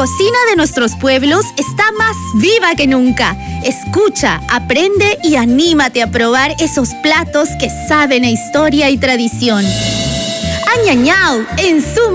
cocina de nuestros pueblos está más viva que nunca. Escucha, aprende y anímate a probar esos platos que saben a historia y tradición. Añañao, en su